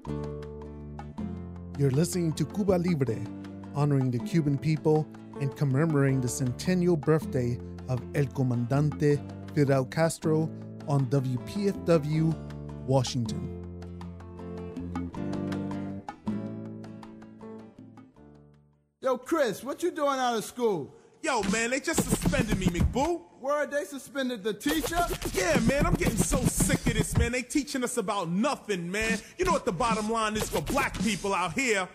You're listening to Cuba Libre, honoring the Cuban people and commemorating the centennial birthday of El Comandante Fidel Castro on WPFW, Washington. Yo, Chris, what you doing out of school? Yo, man, they just suspended me, McBoo. Word, they suspended the teacher? Yeah, man, I'm getting so sick of this, man. They teaching us about nothing, man. You know what the bottom line is for black people out here?